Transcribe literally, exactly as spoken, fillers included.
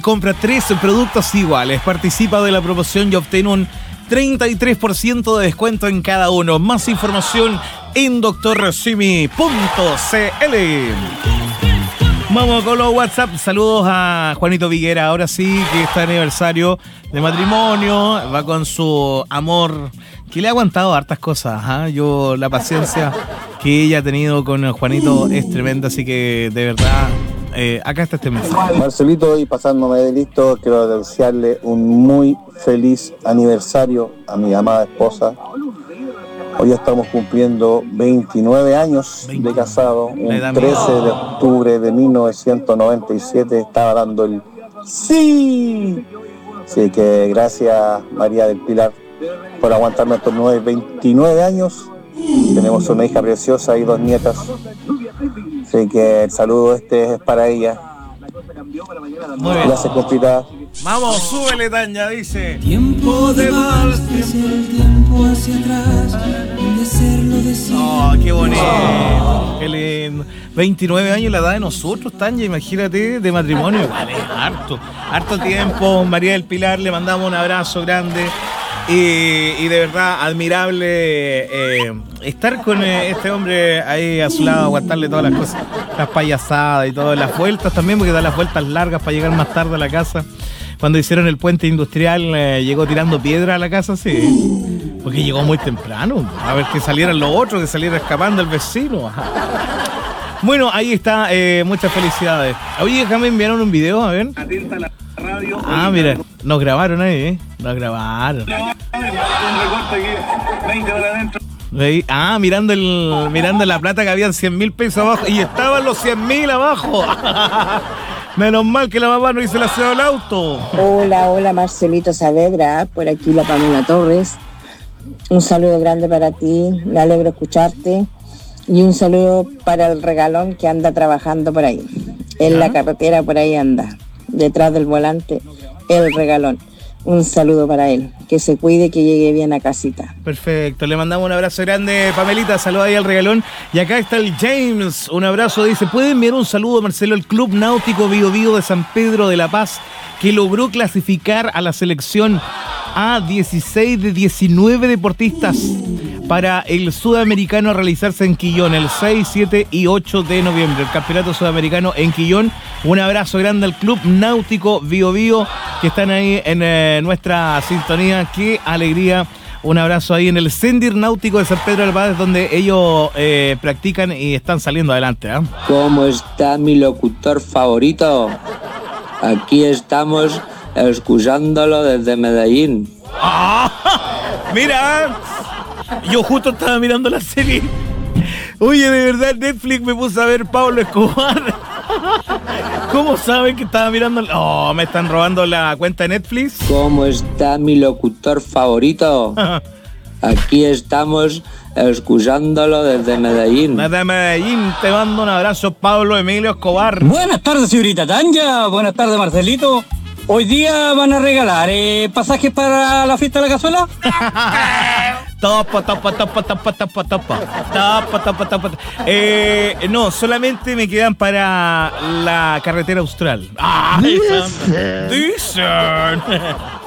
compra tres productos iguales. Participa de la promoción y obtén un treinta y tres por ciento de descuento en cada uno. Más información en doctor simi punto c l. Vamos con los WhatsApp. Saludos a Juanito Viguera. Ahora sí que está de aniversario de matrimonio. Va con su amor, que le ha aguantado hartas cosas. ¿eh? Yo, la paciencia que ella ha tenido con Juanito es tremenda. Así que, de verdad, eh, acá está este mensaje. Marcelito, y pasándome de listo, quiero desearle un muy feliz aniversario a mi amada esposa. Hoy estamos cumpliendo veintinueve años veinte de casado. Un trece de octubre de mil novecientos noventa y siete estaba dando el sí. Así que gracias, María del Pilar, por aguantarme estos nueve, veintinueve años. Tenemos una hija preciosa y dos nietas. Así que el saludo este es para ella. Muy bien. Gracias, compita. Vamos, súbele, Tanya, dice. Tiempo de vals, el tiempo hacia atrás, de serlo decir. Oh, qué bonito. Qué lindo. veintinueve años la edad de nosotros, Tanya, imagínate, de matrimonio. Igual es harto. Harto tiempo. María del Pilar, le mandamos un abrazo grande. Y, y de verdad, admirable eh, estar con eh, este hombre ahí a su lado, aguantarle todas las cosas, las payasadas y todas las vueltas también, porque da las vueltas largas para llegar más tarde a la casa. Cuando hicieron el puente industrial, eh, llegó tirando piedra a la casa, sí, porque llegó muy temprano, a ver que salieran los otros, que saliera escapando el vecino. Bueno, ahí está, eh, muchas felicidades. Oye, déjame enviaron un video, a ver. Atenta a la radio. Ah, mira, nos grabaron ahí, ¿eh? Nos grabaron. Un recorte aquí, veinte horas adentro. Ahí, ah, mirando el mirando la plata que habían cien mil pesos abajo y estaban los cien mil abajo. Menos mal que la mamá no hizo el aseo del auto. Hola, hola Marcelito Saavedra, por aquí la Pamela Torres. Un saludo grande para ti, me alegro escucharte. Y un saludo para el regalón que anda trabajando por ahí. En ¿Ah? La carretera por ahí anda, detrás del volante, el regalón. Un saludo para él, que se cuide, que llegue bien a casita. Perfecto, le mandamos un abrazo grande, Pamelita, saluda ahí al regalón. Y acá está el James, un abrazo, dice, ¿puede enviar un saludo, Marcelo, al Club Náutico Bío Bío de San Pedro de la Paz, que logró clasificar a la selección A dieciséis de diecinueve deportistas para el sudamericano a realizarse en Quillón el seis, siete y ocho de noviembre, el campeonato sudamericano en Quillón? Un abrazo grande al Club Náutico Bío Bío, que están ahí en eh, nuestra sintonía. Qué alegría. Un abrazo ahí en el Sendir Náutico de San Pedro del Paz, donde ellos eh, practican y están saliendo adelante. ¿eh? ¿Cómo está mi locutor favorito? Aquí estamos escuchándolo desde Medellín. ¡Ah! ¡Mira! Yo justo estaba mirando la serie. Oye, de verdad, Netflix me puso a ver Pablo Escobar. ¿Cómo saben que estaba mirando? Oh, me están robando la cuenta de Netflix. ¿Cómo está mi locutor favorito? Aquí estamos escuchándolo desde Medellín. Desde Medellín te mando un abrazo, Pablo Emilio Escobar. Buenas tardes, señorita Tanya. Buenas tardes, Marcelito. Hoy día van a regalar eh, pasajes para la fiesta de la cazuela. Topa, topa, topa, topa, topa, topa. Topa, topa, topa. Eh, no, solamente me quedan para la carretera austral. ¡Ah! Dicen. Dicen.